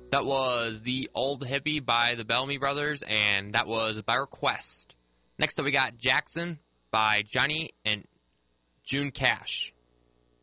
That was The Old Hippie by the Bellamy Brothers, and that was by request. Next up we got Jackson by Johnny and June Cash.